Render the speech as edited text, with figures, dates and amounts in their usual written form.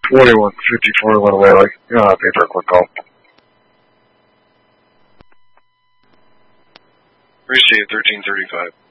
2154 went away like, pay for a quick call. Received 1335.